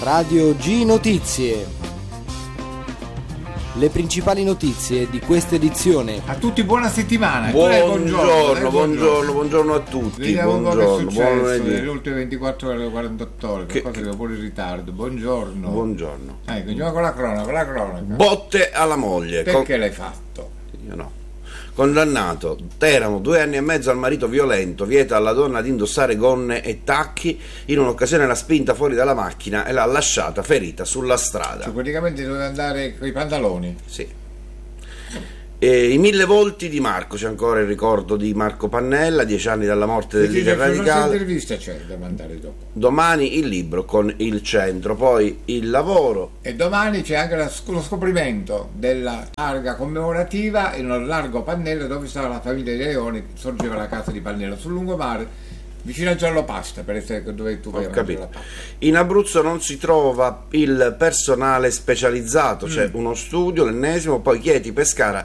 Radio G Notizie. Le principali notizie di questa edizione. A tutti buona settimana. Buongiorno a tutti. Vediamo un po' che è successo lunedì. nelle ultime 24 ore o 48 ore, che cosa che pure in ritardo. Buongiorno. Continuiamo con la cronaca. Botte alla moglie. Perché l'hai fatto? Io no. Condannato. Teramo, 2 anni e mezzo al marito violento, vieta alla donna di indossare gonne e tacchi, in un'occasione l'ha spinta fuori dalla macchina e l'ha lasciata ferita sulla strada. Cioè praticamente doveva andare con i pantaloni. Sì. E i 1000 volti di Marco, c'è ancora il ricordo di Marco Pannella, 10 anni dalla morte del leader radicale. Che intervista c'è da mandare dopo? Domani il libro con il centro, poi il lavoro. E domani c'è anche lo scoprimento della targa commemorativa in un largo Pannella dove stava la famiglia dei Leoni, sorgeva la casa di Pannella sul lungomare, vicino a Giallo Pasta, per essere dove tu vai a mangiare la pasta. In Abruzzo non si trova il personale specializzato, c'è uno studio, l'ennesimo, poi Chieti, Pescara,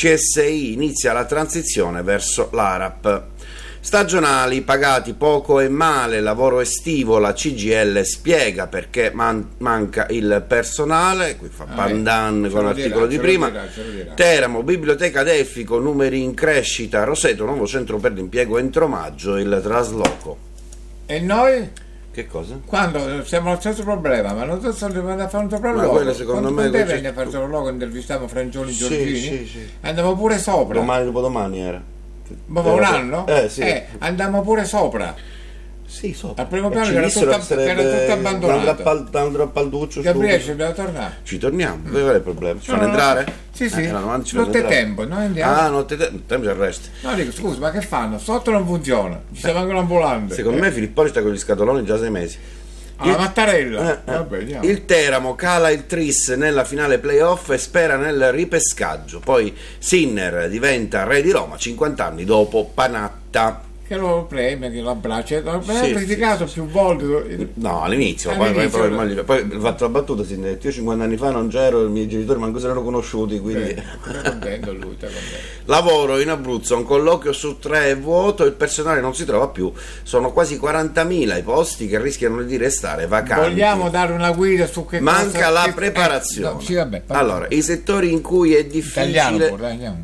CSI, inizia la transizione verso l'ARAP. Stagionali, pagati poco e male, lavoro estivo, la CGIL spiega perché manca il personale, qui fa pandan con l'articolo di prima. Teramo, biblioteca Delfico, numeri in crescita, Roseto, nuovo centro per l'impiego entro maggio, il trasloco. E noi? Che cosa? Quando siamo allo stesso problema, ma non so se dobbiamo fare un sopralluogo. Ma quello secondo me venne a fare il sopralluogo, intervistiamo Frangioni Giorgini, sì. Andiamo pure sopra. Domani, dopodomani era. Ma un anno? Sì. Andiamo pure sopra. Sì, sopra. Al primo piano era tutto abbandonato. Un drappalduccio. Gabriele, ci dobbiamo tornare. Ci torniamo, dove è il problema? Ci fanno entrare? Sì. Notte tempo, noi andiamo. Notte tempo c'è il resto. No, dico, scusa, ma che fanno? Sotto non funziona, ci siamo anche un'ambulante. Secondo me Filipponi sta con gli scatoloni già 6 mesi. Mattarella. Vabbè, il Teramo cala il Tris nella finale playoff e spera nel ripescaggio. Poi Sinner diventa re di Roma 50 anni dopo Panatta. Che lo premia, che lo abbraccia, l'ho criticato più volte. No, all'inizio. Poi ha fatto la battuta, si è detto, io 50 anni fa non c'ero, i miei genitori manco se erano conosciuti, quindi... Sta contento lui, sta contento. Lavoro in Abruzzo, un colloquio su 3 è vuoto, il personale non si trova più, sono quasi 40.000 i posti che rischiano di restare vacanti. Vogliamo dare una guida su che manca cosa... la preparazione. No, sì, vabbè. Allora, i settori in cui è difficile... Italiano.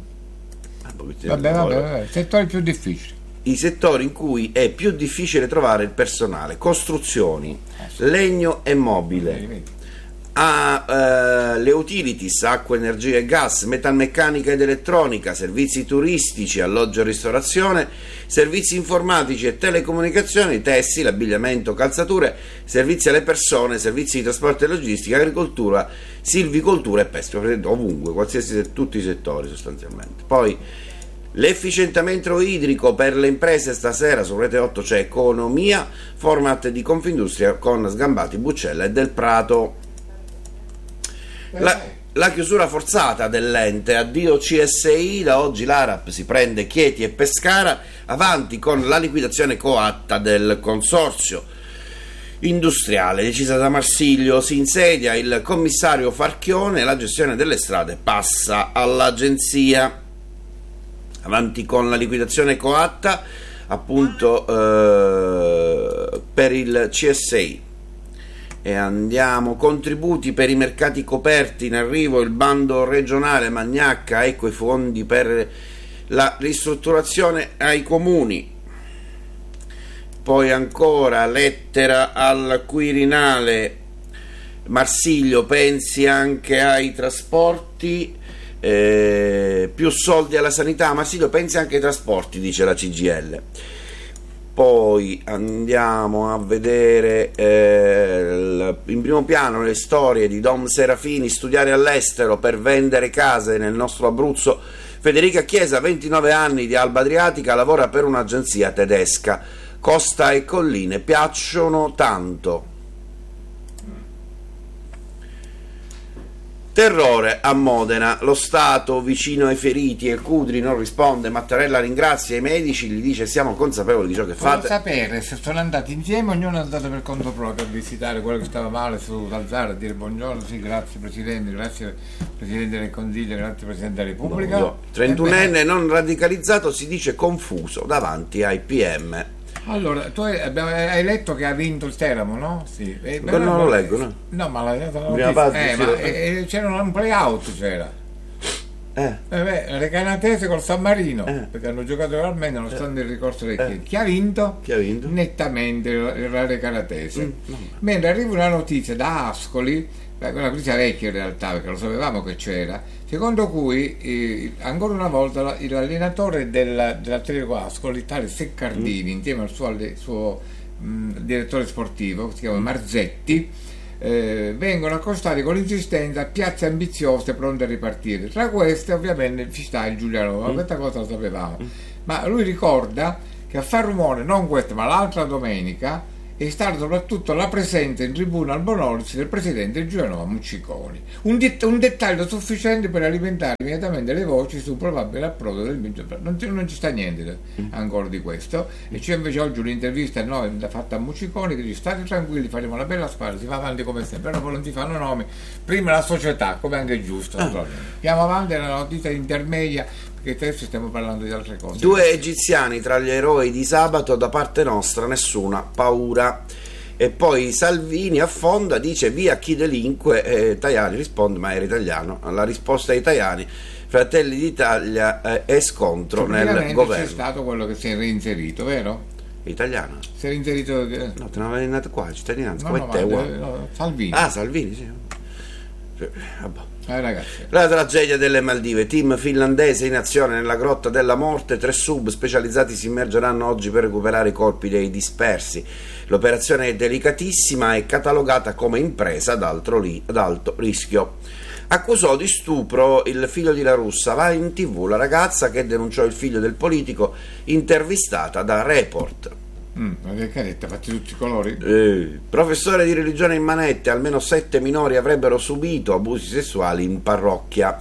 Vabbè, settori più difficili. I settori in cui è più difficile trovare il personale: costruzioni, legno e mobile, le utilities, acqua, energia e gas, metalmeccanica ed elettronica, servizi turistici, alloggio e ristorazione, servizi informatici e telecomunicazioni, tessile, abbigliamento, calzature, servizi alle persone, servizi di trasporto e logistica, agricoltura, silvicoltura e pesca, ovunque, tutti i settori sostanzialmente. Poi l'efficientamento idrico per le imprese stasera su Rete 8 c'è Economia, format di Confindustria con Sgambati, Buccella e Del Prato. La chiusura forzata dell'ente, addio CSI, da oggi l'ARAP si prende Chieti e Pescara, avanti con la liquidazione coatta del consorzio industriale decisa da Marsilio, si insedia il commissario Farchione, la gestione delle strade passa all'agenzia. Avanti con la liquidazione coatta, appunto, per il CSI. E andiamo, contributi per i mercati coperti, in arrivo il bando regionale Magnacca, ecco i fondi per la ristrutturazione ai comuni. Poi ancora lettera al Quirinale, Marsilio, pensi anche ai trasporti. Più soldi alla sanità, Marsilio pensi anche ai trasporti, dice la CGIL. Poi andiamo a vedere in primo piano le storie di Dom Serafini, studiare all'estero per vendere case nel nostro Abruzzo. Federica Chiesa, 29 anni, di Alba Adriatica, lavora per un'agenzia tedesca. Costa e colline piacciono tanto. Terrore a Modena, lo Stato vicino ai feriti e Cudri non risponde, Mattarella ringrazia i medici, gli dice siamo consapevoli di ciò che fate. Voglio sapere se sono andati insieme, ognuno è andato per conto proprio a visitare quello che stava male, su alzare, a dire buongiorno, sì grazie Presidente, grazie Presidente del Consiglio, grazie Presidente della Repubblica. 31enne non radicalizzato si dice confuso davanti ai PM. Allora, tu hai letto che ha vinto il Teramo, no? Sì. Non lo leggo, no? No, ma l'hai dato la Prima notizia. parte, C'era un play-out, c'era. Le Canatese col San Marino, perché hanno giocato realmente nonostante il ricorso del Chieti. Chi ha vinto? Chi ha vinto? Nettamente il Rare Canatese. Mentre arriva una notizia da Ascoli, una notizia vecchia in realtà, perché lo sapevamo che c'era, secondo cui ancora una volta l'allenatore dell'Atletico Ascoli, tale Seccardini, insieme al suo direttore sportivo, che si chiama Marzetti, vengono accostati con insistenza a piazze ambiziose pronte a ripartire. Tra queste ovviamente ci sta il Giulianova, questa cosa lo sapevamo, ma lui ricorda che a far rumore non questa ma l'altra domenica è stata soprattutto la presenza in tribuna al Bonolis del presidente Giulianova Mucciconi, un dettaglio sufficiente per alimentare immediatamente le voci su un probabile approdo del non ci sta niente ancora di questo, e c'è invece oggi un'intervista fatta a Mucciconi che dice: state tranquilli, faremo una bella squadra, si va avanti come sempre, però poi non si fanno nomi, prima la società, come anche è giusto. Andiamo avanti alla notizia intermedia, perché adesso stiamo parlando di altre cose. 2 egiziani tra gli eroi di sabato, da parte nostra nessuna paura. E poi Salvini affonda, dice via chi delinque, Tajani risponde ma era italiano. La risposta ai Tajani: Fratelli d'Italia è scontro nel governo. C'è stato quello che si è reinserito, vero? Italiano? Si è reinserito. No, te ne avevi nato qua, cittadinanza, No, come te, Salvini. Ah, Salvini, sì. Vabbè. Ragazzi. La tragedia delle Maldive, team finlandese in azione nella grotta della morte, 3 sub specializzati si immergeranno oggi per recuperare i corpi dei dispersi. L'operazione è delicatissima e catalogata come impresa ad alto rischio. Accusò di stupro il figlio di La Russa, va in TV la ragazza che denunciò il figlio del politico, intervistata da Report. Ma che caretta, fatti tutti i colori? Professore di religione in manette, almeno 7 minori avrebbero subito abusi sessuali in parrocchia.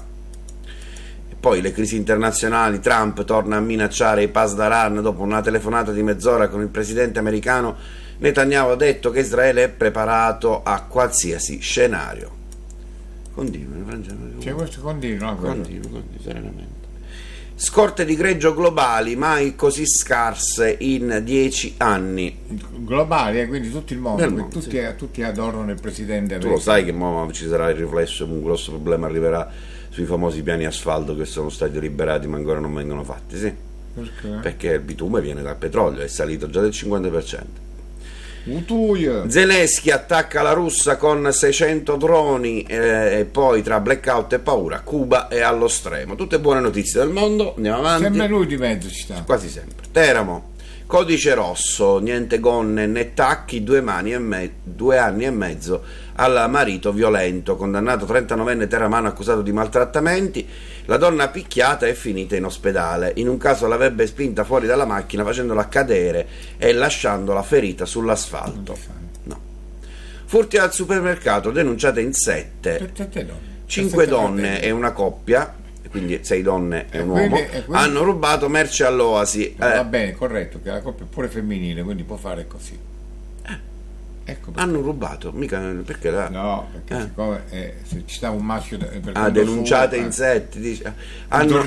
E poi le crisi internazionali, Trump torna a minacciare i Pasdaran dopo una telefonata di mezz'ora con il presidente americano. Netanyahu ha detto che Israele è preparato a qualsiasi scenario. Continua, c'è questo continua, serenamente. Scorte di greggio globali mai così scarse in 10 anni. Globali, quindi tutto il mondo, sì. Tutti adorano il presidente. Tu lo sai che ci sarà il riflesso, un grosso problema arriverà sui famosi piani asfalto che sono stati liberati ma ancora non vengono fatti, sì. Perché? Perché il bitume viene dal petrolio, è salito già del 50%. Utuia. Zelensky attacca la Russia con 600 droni, e poi tra blackout e paura Cuba è allo stremo. Tutte buone notizie del mondo, andiamo avanti. Sempre lui di mezzo ci sta. Quasi sempre. Teramo, codice rosso, niente gonne né tacchi, 2 anni e mezzo al marito violento, condannato 39enne teramano accusato di maltrattamenti. La donna picchiata è finita in ospedale. In un caso l'avrebbe spinta fuori dalla macchina facendola cadere e lasciandola ferita sull'asfalto. No. Furti al supermercato, denunciate in 7. 5 donne e una coppia, quindi 6 donne e un uomo, hanno rubato merce all'Oasi. Va bene, corretto, che la coppia è pure femminile, quindi può fare così. Ecco hanno rubato, mica perché no, perché siccome se ci sta un maschio denunciate in 7, dice, hanno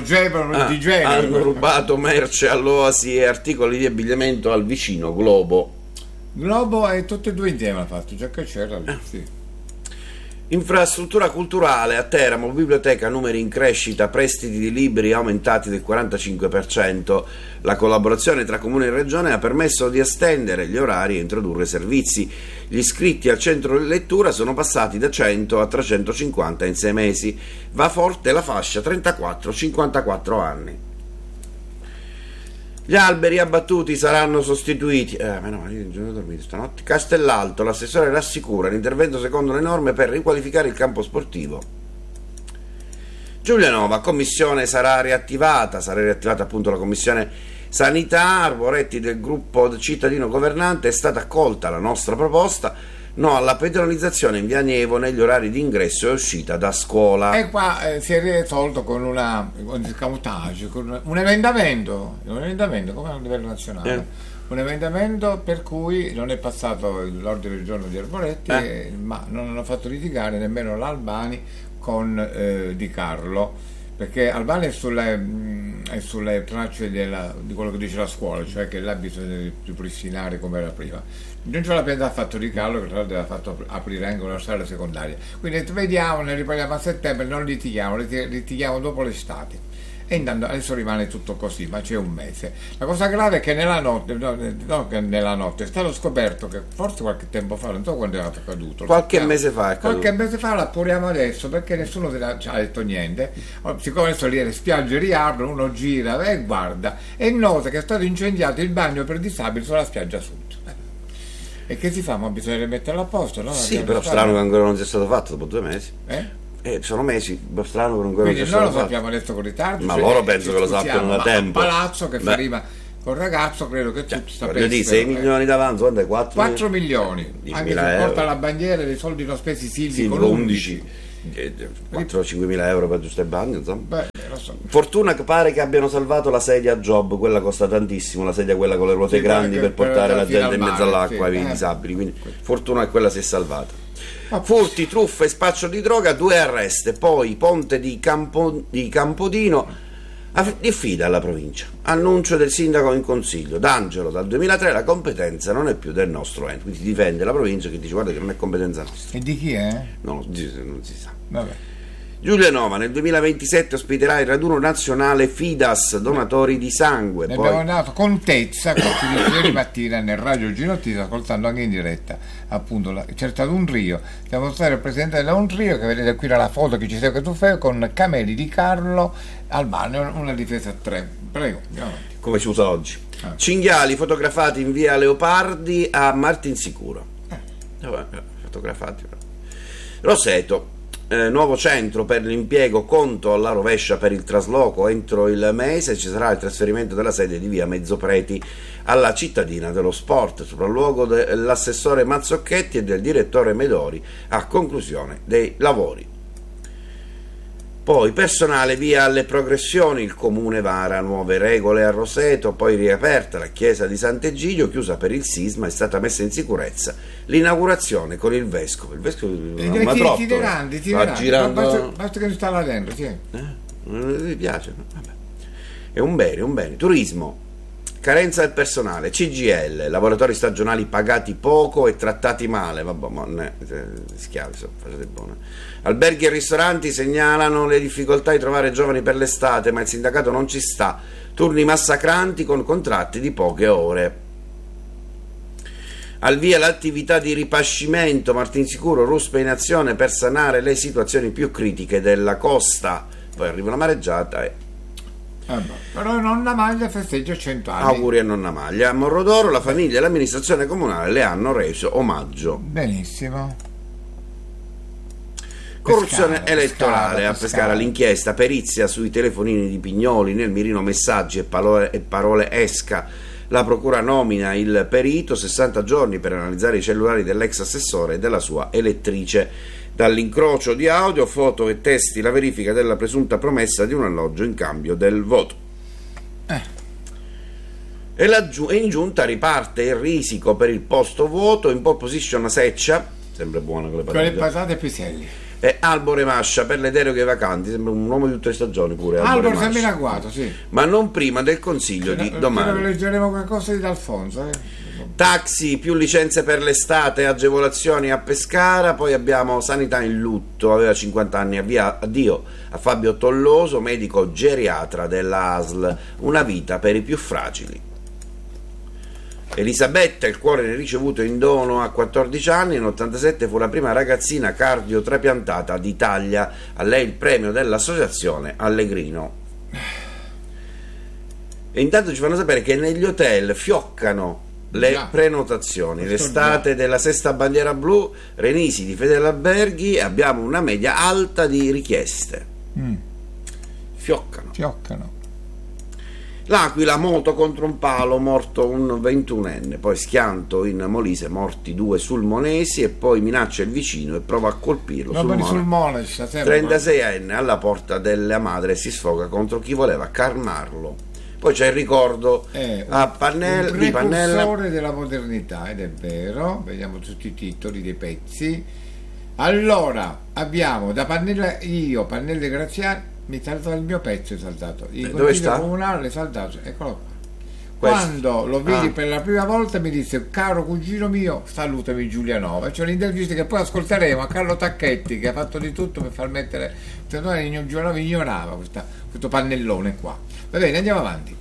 rubato merce all'Oasi e articoli di abbigliamento al vicino Globo e tutte e 2 insieme ha fatto, già che c'era lì, sì. Infrastruttura culturale a Teramo, biblioteca, numeri in crescita, prestiti di libri aumentati del 45%. La collaborazione tra Comune e Regione ha permesso di estendere gli orari e introdurre servizi. Gli iscritti al centro di lettura sono passati da 100 a 350 in 6 mesi. Va forte la fascia 34-54 anni. Gli alberi abbattuti saranno sostituiti. Stanotte. Castellalto, l'assessore rassicura l'intervento secondo le norme per riqualificare il campo sportivo. Giulianova, commissione sarà riattivata appunto la commissione sanità. Arboretti del gruppo cittadino governante, è stata accolta la nostra proposta. No alla pedonalizzazione in via Nievo negli orari di ingresso e uscita da scuola. E qua si è risolto con un escamotage, con un emendamento come a livello nazionale. Un emendamento per cui non è passato l'ordine del giorno di Arboretti, ma non hanno fatto litigare nemmeno l'Albani con Di Carlo, perché Albani è è sulle tracce di quello che dice la scuola, cioè che là bisogna ripristinare come era prima. Non ce l'ha fatto Di Carlo, che tra l'altro ha fatto aprire anche una strada secondaria. Quindi vediamo, ne riparliamo a settembre, non litighiamo dopo l'estate. E intanto adesso rimane tutto così, ma c'è un mese. La cosa grave è che nella notte, no, che nella notte è stato scoperto che forse qualche tempo fa, non so quando è accaduto. Qualche mese fa è accaduto. Qualche mese fa, l'appuriamo adesso perché nessuno ci ha detto niente. Siccome adesso le spiagge riaprono, uno gira e guarda e nota che è stato incendiato il bagno per disabili sulla spiaggia sud. E che si fa? Ma bisogna rimetterlo a posto, no? Sì, però strano che ancora non sia stato fatto dopo 2 mesi. Sono mesi, strano che ancora non sia Quindi stato noi lo fatto. sappiamo adesso con ritardo. Ma loro penso che lo sappiano da tempo. Palazzo che prima col ragazzo credo che tutti sapessero. Voglio dire, 6 milioni d'avanzo, quanto è? 4 milioni. Anche se porta la bandiera dei soldi non spesi Silvi con 11. 4-5 mila euro per giusto il bagno, insomma. Beh, lo so. Fortuna che pare che abbiano salvato la sedia Job, quella costa tantissimo, la sedia quella con le ruote grandi per portare la gente in mezzo all'acqua ai disabili, quindi fortuna che quella si è salvata. Furti, truffe e spaccio di droga, 2 arresti, poi Ponte di Campodino diffida alla provincia. Annuncio del sindaco in consiglio. D'Angelo, dal 2003 la competenza non è più del nostro ente, quindi difende la provincia che dice guarda che non è competenza nostra. E di chi è? No, non si sa. Vabbè. Giulianova nel 2027 ospiterà il raduno nazionale Fidas, donatori di sangue. Ne Poi abbiamo dato contezza ieri mattina nel Radio Ginottiero, ascoltando anche in diretta appunto c'è stato un trio, siamo stati rappresentati da un trio che vedete qui la foto che ci segue tu fai con Cameli Di Carlo Albano, una difesa a 3. Prego, andiamo avanti. come si usa oggi. Cinghiali fotografati in via Leopardi a Martinsicuro. Fotografati. Roseto. Nuovo centro per l'impiego, conto alla rovescia per il trasloco. Entro il mese ci sarà il trasferimento della sede di via Mezzopreti alla cittadina dello sport, sopralluogo dell'assessore Mazzocchetti e del direttore Medori a conclusione dei lavori. Poi personale via alle progressioni, il comune vara nuove regole a Roseto, poi riaperta la chiesa di Sant'Egidio, chiusa per il sisma, è stata messa in sicurezza l'inaugurazione con il vescovo. Il vescovo itineranti, girando... basta che sta là dentro, sì. Non mi piace? Vabbè. È un bene. Turismo, carenza del personale, CGL, lavoratori stagionali pagati poco e trattati male, vabbè, ma schiavi, facete buone. Alberghi e ristoranti segnalano le difficoltà di trovare giovani per l'estate, ma il sindacato non ci sta, turni massacranti con contratti di poche ore. Al via l'attività di ripascimento, Martinsicuro, Ruspe in azione per sanare le situazioni più critiche della costa. Poi arriva una mareggiata e... però Nonna Maglia festeggia 100 anni. Auguri a Nonna Maglia. A Morrodoro la famiglia e l'amministrazione comunale le hanno reso omaggio. Benissimo. Corruzione elettorale a Pescara, l'inchiesta perizia sui telefonini di Pignoli, nel mirino messaggi e parole esca. La procura nomina il perito, 60 giorni per analizzare i cellulari dell'ex assessore e della sua elettrice. Dall'incrocio di audio, foto e testi, la verifica della presunta promessa di un alloggio in cambio del voto. E in giunta riparte il risico per il posto voto, in pole position Seccia, sempre buona con le patate e piselli. E Albore Mascia per le deroghe vacanti, sembra un uomo di tutte le stagioni pure. Albore sembra in agguato, sì. Ma non prima del consiglio di domani. Leggeremo qualcosa di D'Alfonso. Taxi, più licenze per l'estate, agevolazioni a Pescara. Poi abbiamo sanità in lutto, aveva 50 anni, addio a Fabio Tolloso, medico geriatra della ASL, una vita per i più fragili. Elisabetta, il cuore ricevuto in dono a 14 anni, nell'87 fu la prima ragazzina cardiotrapiantata d'Italia, a lei il premio dell'associazione Allegrino. E intanto ci fanno sapere che negli hotel fioccano le prenotazioni, l'estate della sesta bandiera blu, Renisi di Fedele Alberghi, abbiamo una media alta di richieste. Fioccano. L'Aquila, moto contro un palo, morto un 21enne, poi schianto in Molise, morti 2 sulmonesi, e poi minaccia il vicino e prova a colpirlo. 36enne alla porta della madre, si sfoga contro chi voleva calmarlo. Poi c'è il ricordo a Pannella, un precursore della modernità, ed è vero, vediamo tutti i titoli dei pezzi. Allora abbiamo da Pannella, Pannella Graziani, Mi è saltato il mio pezzo, è saltato. Il dove consiglio sta? comunale è saltato, eccolo qua. Questo. Quando lo vidi per la prima volta mi disse: caro cugino mio, salutami Giulianova. C'è un'intervista che poi ascolteremo a Carlo Tacchetti, che ha fatto di tutto per far mettere. Giulianova ignorava questo pannellone qua. Va bene, andiamo avanti.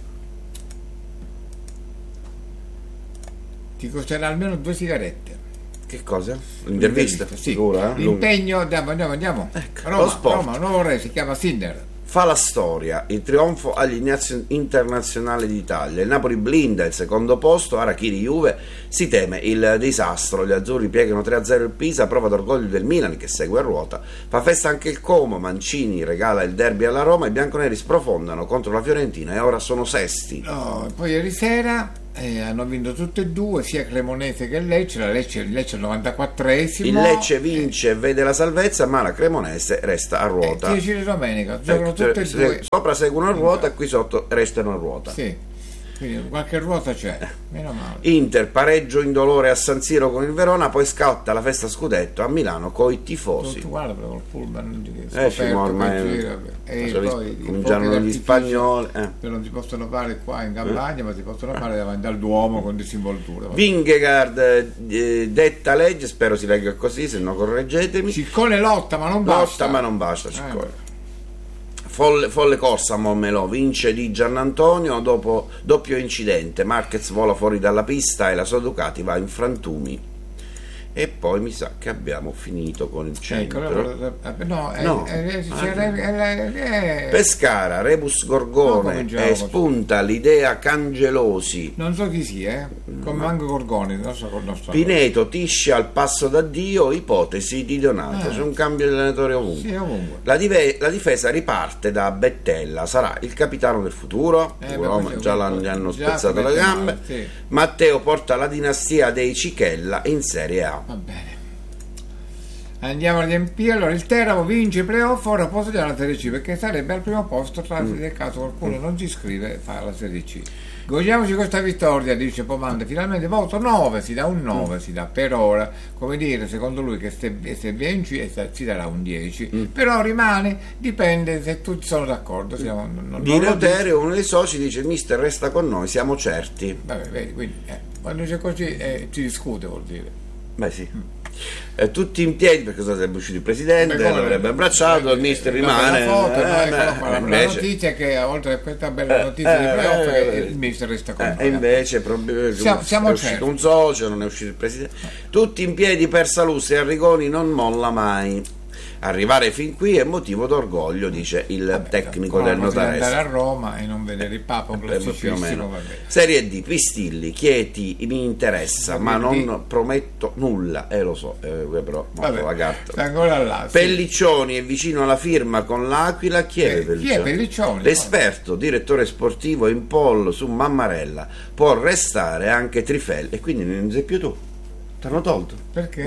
Ti costerà almeno 2 sigarette. Che cosa? L'intervista? Sì. Sicura? L'impegno, andiamo. Ecco, Roma, lo sport. Roma, nuovo re, si chiama Sinner. Fa la storia, il trionfo agli internazionali d'Italia, il Napoli blinda il secondo posto, Arachiri Juve, si teme il disastro, gli azzurri piegano 3-0 il Pisa, prova d'orgoglio del Milan che segue a ruota, fa festa anche il Como, Mancini regala il derby alla Roma, i bianconeri sprofondano contro la Fiorentina e ora sono sesti. No, poi ieri sera hanno vinto tutte e due, sia Cremonese che Lecce, il Lecce al 94esimo. Il Lecce vince e vede la salvezza, ma la Cremonese resta a ruota. 10 di domenica, giocano tutte e due. Sopra seguono a ruota e qui sotto restano a ruota. Sì, quindi qualche ruota c'è, meno male. Inter pareggio indolore a San Siro con il Verona, poi scatta la festa scudetto a Milano coi tifosi. Tu guarda però il pullman ormai e poi cominciano gli spagnoli. Che non si possono fare qua in campagna, ma si possono fare davanti al Duomo con disinvoltura. Vingegaard detta legge, spero si legga così, se no correggetemi. Ciccone lotta ma non basta. Ciccone. Folle corsa a Montmelò, vince di Giannantonio dopo doppio incidente, Marquez vola fuori dalla pista e la sua Ducati va in frantumi. E poi mi sa che abbiamo finito con il centro. Pescara, Rebus Gorgone, spunta l'idea Cangelosi. Non so chi sia, come anche Gorgoni, non so. Pineto, Tiscia al passo d'addio, ipotesi di Donato. C'è un cambio di allenatore ovunque. Sì, ovunque. La difesa riparte da Bettella, sarà il capitano del futuro. Gli hanno spezzato le gambe. Sì. Matteo porta la dinastia dei Cichella in Serie A. Va bene. Andiamo agli MP. Allora il Teramo vince i playoff, ora può studiare la Serie C perché sarebbe al primo posto, nel caso qualcuno non si iscrive fa la Serie C. Godiamoci questa vittoria, dice Pomanda, finalmente voto 9, si dà un 9, si dà per ora, come dire, secondo lui che se vinci si darà un 10, però rimane, dipende se tutti sono d'accordo. Di Noterio, uno dei soci, dice: mister resta con noi, siamo certi. Vabbè, vedi, quindi quando c'è così si discute, vuol dire. Beh sì. Tutti in piedi perché sarebbe uscito il presidente, l'avrebbe abbracciato, il mister rimane. La notizia è che oltre a questa bella notizia di playoff il mister resta con noi. E invece siamo è uscito un socio, non è uscito il presidente. Tutti in piedi per Salus e Arrigoni non molla mai. Arrivare fin qui è motivo d'orgoglio, dice il tecnico del Notaresco. Andare a Roma e non vedere il Papa, un classicissimo. Serie D, Pistilli, Chieti mi interessa, ma non prometto nulla. Lo so, però ancora là, sì. Pelliccioni è vicino alla firma con l'Aquila. Chi è Pelliccioni? L'esperto direttore sportivo in pole su Mammarella, può restare anche Trifel, e quindi non sei più tu. T'hanno tolto? Perché?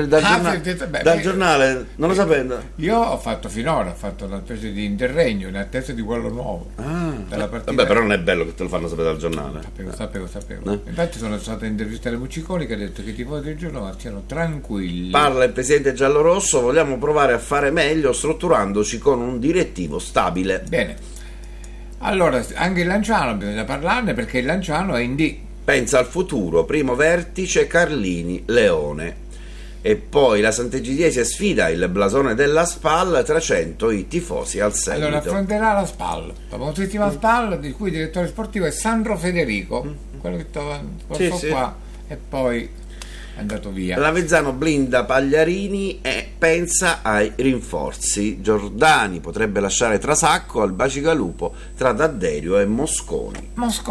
Dal giornale, non lo sapendo. Io ho fatto finora, una specie di interregno in attesa di quello nuovo. Della partita. Vabbè, però non è bello che te lo fanno sapere dal giornale. Sapevo. Infatti sono stato intervistato a Mucciconi che ha detto che i tifosi del giornale siano tranquilli. Parla il presidente giallorosso: vogliamo provare a fare meglio strutturandoci con un direttivo stabile. Bene. Allora, anche il Lanciano bisogna parlarne perché il Lanciano è in D. Pensa al futuro, primo vertice Carlini, Leone. E poi la Sant'Egidiese sfida il blasone della SPAL, 300 i tifosi al seguito. Allora affronterà la SPAL, la famosissima SPAL di cui il direttore sportivo è Sandro Federico, quello che stava qua e poi è andato via. L'Avezzano blinda Pagliarini e pensa ai rinforzi. Giordani potrebbe lasciare Trasacco al Bacigalupo tra D'Adderio e Mosconi.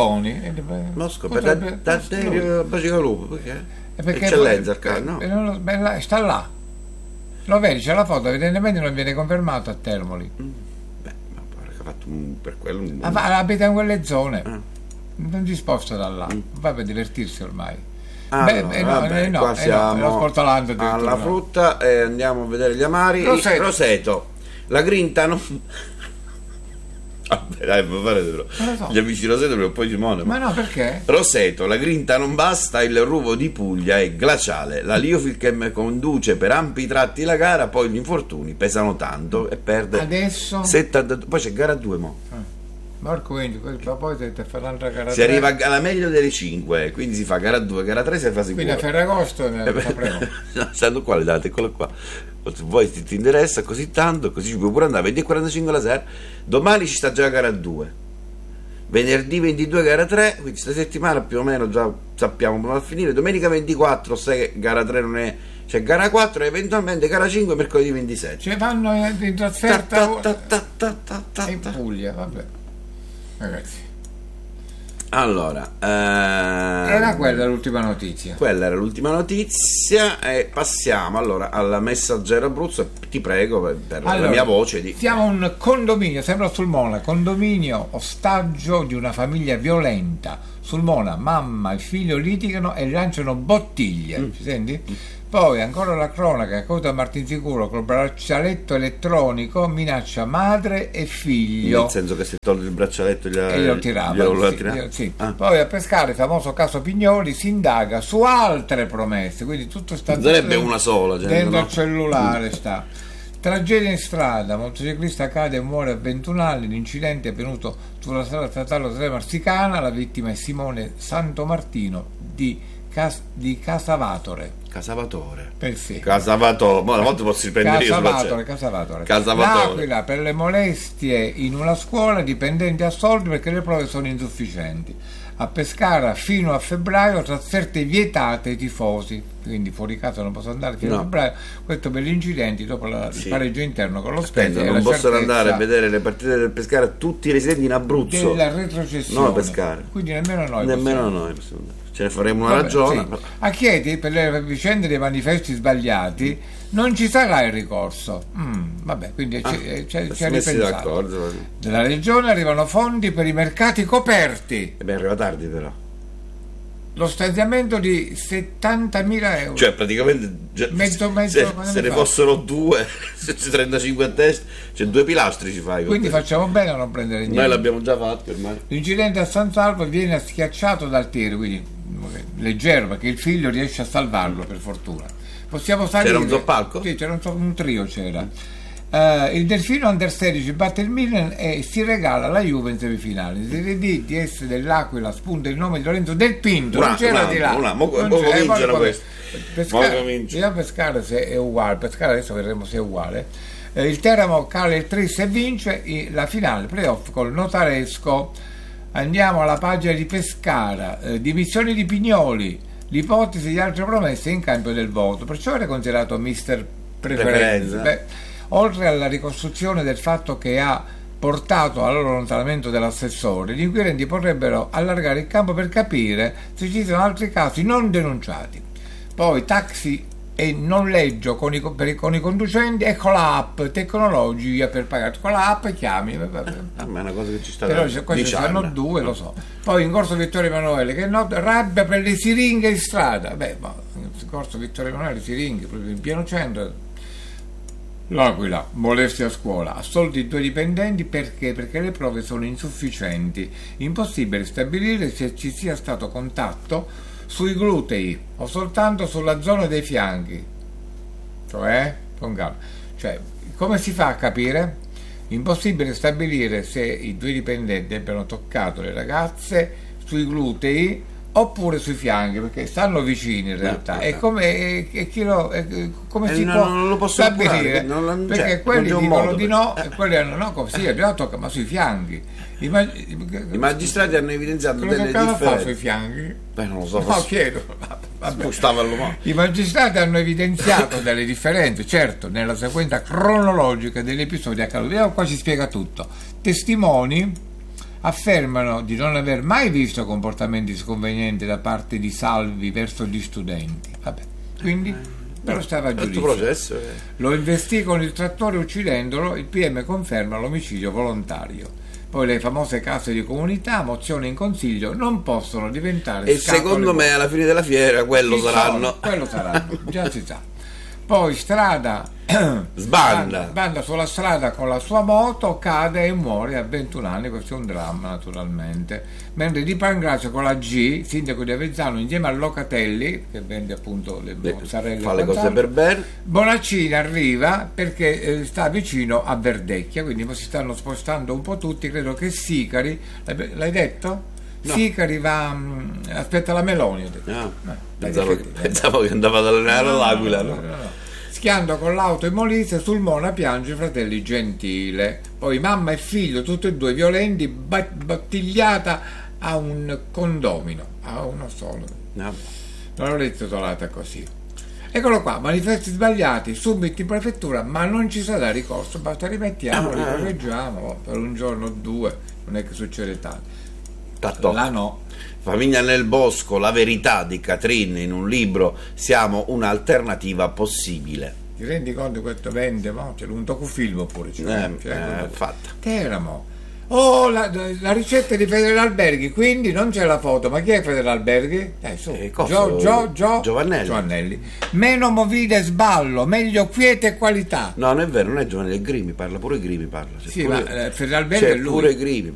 D'Adderio e Bacigalupo perché? Eccellenza sta là. Lo vedi, c'è la foto, evidentemente non viene confermato a Termoli. Ma pare che ha fatto per quello abita in quelle zone. Non si sposta da là, va per divertirsi ormai. Qua siamo alla frutta e andiamo a vedere gli amari. Roseto. La grinta non Vabbè, dai, può fare Non lo so. gli amici Roseto per un po' di Simone. Ma no, perché? Roseto, la grinta non basta, il ruvo di Puglia è glaciale, la Liofilchem conduce per ampi tratti la gara, poi gli infortuni pesano tanto e perde Adesso? 72, poi c'è gara 2 mo. Marco, quindi poi se te fa un'altra gara. Si arriva alla meglio delle 5, quindi si fa gara 2, gara 3 si fa sicuro. Quindi a Ferragosto ne sapremo. No, stanno qua le date, eccolo qua. Se vuoi ti interessa così tanto, così ci puoi pure andare 20:45 la sera. Domani ci sta già gara 2. Venerdì 22 gara 3, quindi questa settimana più o meno già sappiamo come va a finire. Domenica 24 se gara 3 non è, c'è gara 4 e eventualmente gara 5 mercoledì 27. Ce vanno in trasferta in Ta. Puglia, vabbè. Ragazzi, Allora, era quella l'ultima notizia. quella era l'ultima notizia e passiamo allora alla Messaggero Abruzzo. Ti prego per la mia voce di... Siamo un condominio, sembra Sulmona, condominio ostaggio di una famiglia violenta. Sulmona, mamma e figlio litigano e lanciano bottiglie. Ci senti? Poi ancora la cronaca, a causa Martinsicuro col braccialetto elettronico minaccia madre e figlio. Nel senso che si toglie il braccialetto E glielo tirava. Sì. Ah. Poi a pescare il famoso caso Pignoli si indaga su altre promesse, quindi tutto sta Sarebbe una sola, dentro no? al cellulare sta. Tragedia in strada, motociclista cade e muore a 21 anni, l'incidente è avvenuto sulla strada statale Marsicana, la vittima è Simone Santomartino di Casavatore. Casavatore. Sì. Casavatore. Ma una volta posso riprendere io Casavatore. Casavatore. L'Aquila per le molestie in una scuola, dipendenti assolti perché le prove sono insufficienti. A Pescara fino a febbraio trasferte vietate ai tifosi, quindi fuori casa non posso andare fino a febbraio. Questo per gli incidenti dopo il pareggio interno con lo Spezia. Non possono andare a vedere le partite del Pescara tutti i residenti in Abruzzo. Della retrocessione. No, Pescara. Quindi nemmeno noi possiamo andare. Ce ne faremo una ragione. Sì. A Chieti per le vicende dei manifesti sbagliati non ci sarà il ricorso. Vabbè, quindi ci ha ripensato. Dalla regione arrivano fondi per i mercati coperti. Arriva tardi però. Lo stanziamento di 70.000 euro. Cioè praticamente se ne fossero due, se c'è 35 a testa, c'è 2 pilastri ci fai. Quindi facciamo bene a non prendere niente. Noi l'abbiamo già fatto ormai. L'incidente a San Salvo viene schiacciato dal tiro, quindi leggero perché il figlio riesce a salvarlo per fortuna. Possiamo salire. C'era un zoppalco? Sì, c'era un trio c'era. Il Delfino Under 16 batte il Milan e si regala la Juve in semifinale. In Serie D DS dell'Aquila spunta il nome di Lorenzo Del Pinto. Non c'era di là. Cominciano questo. Vediamo Pescara se è uguale. Pescara adesso vedremo se è uguale. Il Teramo cala il Tris e vince la finale playoff col Notaresco. Andiamo alla pagina di Pescara. Dimissioni di Pignoli. L'ipotesi di altre promesse in cambio del voto. Perciò era considerato mister preferenza. Oltre alla ricostruzione del fatto che ha portato al loro allontanamento dell'assessore, gli inquirenti potrebbero allargare il campo per capire se ci sono altri casi non denunciati. Poi taxi e noleggio con i conducenti, ecco l'app tecnologia per pagare. Con l'app chiami. Ma è una cosa che ci sta però questi saranno 2, lo so. Poi in corso Vittorio Emanuele, che rabbia per le siringhe in strada. In corso Vittorio Emanuele, siringhe, proprio in pieno centro. L'Aquila, molestia a scuola, assolti 2 dipendenti perché le prove sono insufficienti, impossibile stabilire se ci sia stato contatto sui glutei o soltanto sulla zona dei fianchi, cioè come si fa a capire? Impossibile stabilire se i 2 dipendenti abbiano toccato le ragazze sui glutei oppure sui fianchi, perché stanno vicini in realtà. E come si può non lo posso stabilire? Perché quelli dicono di no e quelli hanno no, così abbiamo toccato, ma sui fianchi. I magistrati hanno evidenziato delle differenze. Fa sui fianchi? Non lo so. No, chiedo. I magistrati hanno evidenziato delle differenze, certo, nella sequenza cronologica degli episodi accaduti. Qua ci spiega tutto. Testimoni affermano di non aver mai visto comportamenti sconvenienti da parte di Salvi verso gli studenti. Quindi però stava a giudizio. Lo investì con il trattore uccidendolo, il PM conferma l'omicidio volontario. Poi le famose case di comunità, mozione in consiglio, non possono diventare e secondo me alla fine della fiera quello saranno, già si sa. poi strada, Sbanda. sulla strada con la sua moto, cade e muore a 21 anni, questo è un dramma naturalmente. Mentre Di Pangrazio con la G, sindaco di Avezzano, insieme a Locatelli, che vende appunto le mozzarelle, fa le cose per bene. Bonaccini arriva perché sta vicino a Verdecchia, quindi si stanno spostando un po' tutti. Credo che Sicari, l'hai detto? No. Sicari va, aspetta la Meloni, ho detto. Pensavo che andava ad allenare l'Aquila. No? Schiando con l'auto in Molise, sul Mona piange i fratelli Gentile, poi mamma e figlio tutti e due violenti, bottigliata a un condomino, a uno solo. No. Non l'ho intitolata così. Eccolo qua, manifesti sbagliati, subito in prefettura, ma non ci sarà ricorso, basta rimettiamoli, correggiamo per un giorno o due, non è che succede tanto. Là no. Famiglia nel bosco, la verità di Catrin in un libro, siamo un'alternativa possibile. Ti rendi conto che questo vende? No? C'è un docufilm pure. Fatta. Teramo. Oh, la ricetta di Fedele Alberghi, quindi non c'è la foto, ma chi è Fedele Alberghi? Giovannelli. Meno movida e sballo, meglio quiete e qualità. No, non è vero, non è Giovannelli, è Grimi, parla pure Grimi, parla. Sì, ma Fedele Alberghi è lui. Pure Grimi.